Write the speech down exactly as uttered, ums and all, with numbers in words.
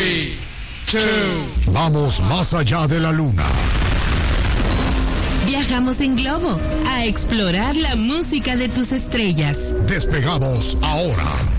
Three, two. Vamos más allá de la luna. Viajamos en globo a explorar la música de tus estrellas. Despegamos ahora.